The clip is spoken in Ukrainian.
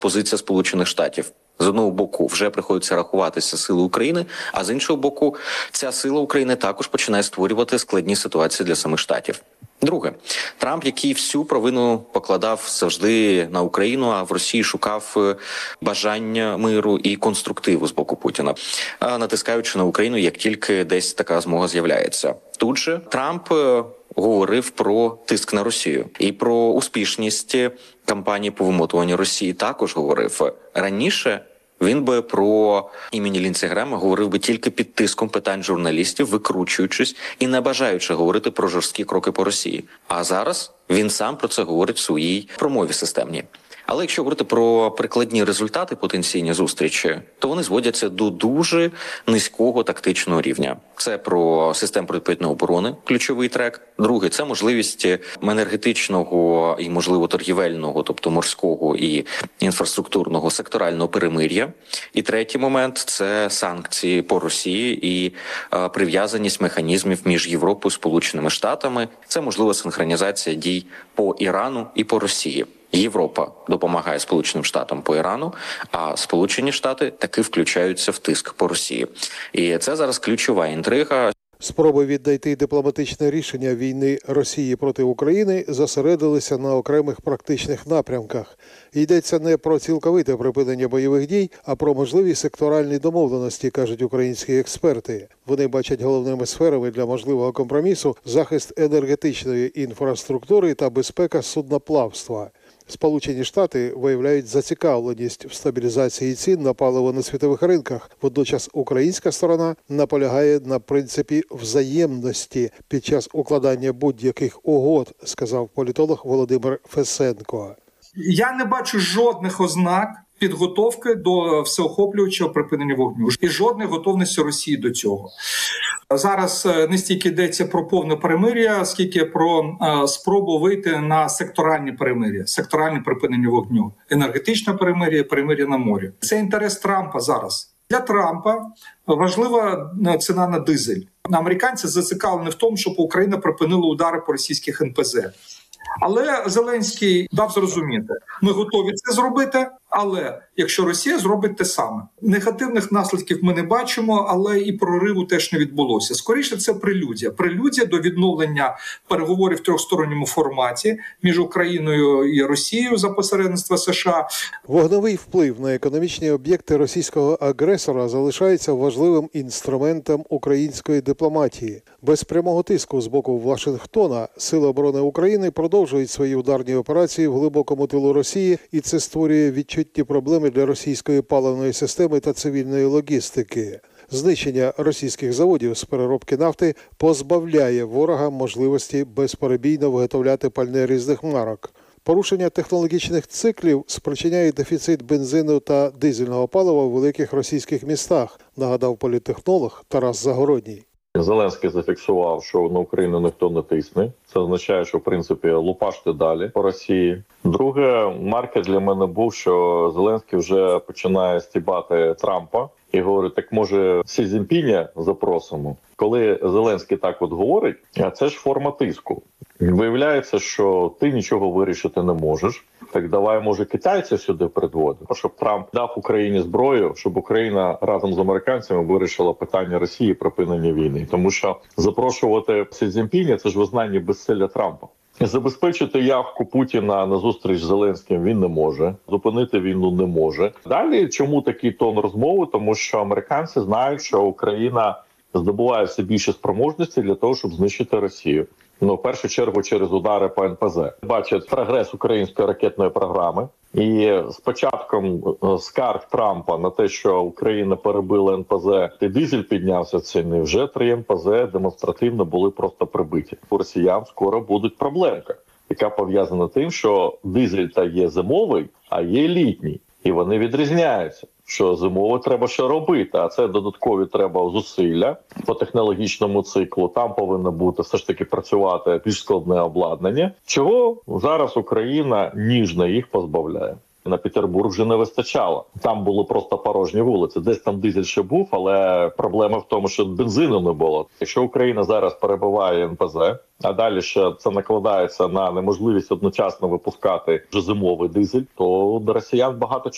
позиція Сполучених Штатів. З одного боку, вже приходиться рахуватися сили України, а з іншого боку, ця сила України також починає створювати складні ситуації для самих Штатів. Друге, Трамп, який всю провину покладав завжди на Україну, а в Росії шукав бажання миру і конструктиву з боку Путіна, натискаючи на Україну, як тільки десь така змога з'являється. Тут же Трамп говорив про тиск на Росію і про успішність кампанії по вимотуванню Росії також говорив. Раніше він би про імені Ліндсі Грема говорив би тільки під тиском питань журналістів, викручуючись і не бажаючи говорити про жорсткі кроки по Росії. А зараз він сам про це говорить в своїй промові системній. Але якщо говорити про прикладні результати потенційні зустрічі, то вони зводяться до дуже низького тактичного рівня. Це про систему протиповітряної оборони, ключовий трек. Друге – це можливість енергетичного і, можливо, торгівельного, тобто морського і інфраструктурного секторального перемир'я. І третій момент – це санкції по Росії і прив'язаність механізмів між Європою і Сполученими Штатами. Це можлива синхронізація дій по Ірану і по Росії. Європа допомагає Сполученим Штатам по Ірану, а Сполучені Штати таки включаються в тиск по Росії. І це зараз ключова інтрига. Спроби віднайти дипломатичне рішення війни Росії проти України зосередилися на окремих практичних напрямках. Йдеться не про цілковите припинення бойових дій, а про можливі секторальні домовленості, кажуть українські експерти. Вони бачать головними сферами для можливого компромісу захист енергетичної інфраструктури та безпека судноплавства. Сполучені Штати виявляють зацікавленість в стабілізації цін на паливо на світових ринках. Водночас українська сторона наполягає на принципі взаємності під час укладання будь-яких угод, сказав політолог Володимир Фесенко. Я не бачу жодних ознак підготовки до всеохоплюючого припинення вогню і жодної готовності Росії до цього. Зараз не стільки йдеться про повне перемир'я, скільки про спробу вийти на секторальні перемир'я, секторальне припинення вогню, енергетичне перемир'я, перемир'я на морі. Це інтерес Трампа зараз. Для Трампа важлива ціна на дизель. Американці зацікавлені в тому, щоб Україна припинила удари по російських НПЗ. Але Зеленський дав зрозуміти, ми готові це зробити, але якщо Росія зробить те саме. Негативних наслідків ми не бачимо, але і прориву теж не відбулося. Скоріше, це прелюдія. Прелюдія до відновлення переговорів в трьохсторонньому форматі між Україною і Росією за посередництва США. Вогневий вплив на економічні об'єкти російського агресора залишається важливим інструментом української дипломатії. Без прямого тиску з боку Вашингтона Сили оборони України продовжують свої ударні операції в глибокому тилу Росії, і це створює відчутні проблеми для російської паливної системи та цивільної логістики. Знищення російських заводів з переробки нафти позбавляє ворога можливості безперебійно виготовляти пальне різних марок. Порушення технологічних циклів спричиняє дефіцит бензину та дизельного палива в великих російських містах, нагадав політтехнолог Тарас Загородній. Зеленський зафіксував, що на Україну ніхто не тисне. Це означає, що, в принципі, лупаште далі по Росії. Друге, маркер для мене був, що Зеленський вже починає стібати Трампа і говорить, так може Сі Цзіньпіня запросимо. Коли Зеленський так от говорить, це ж форма тиску. Виявляється, що ти нічого вирішити не можеш. Так давай, може, китайців сюди придводимо, щоб Трамп дав Україні зброю, щоб Україна разом з американцями вирішила питання Росії припинення війни. Тому що запрошувати Сі Цзіньпіня – це ж визнання безсилля Трампа. Забезпечити явку Путіна на зустріч з Зеленським він не може, зупинити війну не може. Далі чому такий тон розмови? Тому що американці знають, що Україна здобуває все більше спроможності для того, щоб знищити Росію. В першу чергу через удари по НПЗ. Бачать прогрес української ракетної програми. І з початком скарг Трампа на те, що Україна перебила НПЗ, і дизель піднявся в ціні, вже 3 НПЗ демонстративно були просто прибиті. У росіян скоро будуть проблемка, яка пов'язана тим, що дизель та є зимовий, а є літній. І вони відрізняються, що зимово треба ще робити, а це додаткові треба зусилля по технологічному циклу. Там повинно бути все ж таки працювати більш складне обладнання, чого зараз Україна ніжно їх позбавляє. На Петербург вже не вистачало. Там були просто порожні вулиці. Десь там дизель ще був, але проблема в тому, що бензину не було. Якщо Україна зараз перебиває НПЗ, а далі ще це накладається на неможливість одночасно випускати вже зимовий дизель, то до росіян багато чого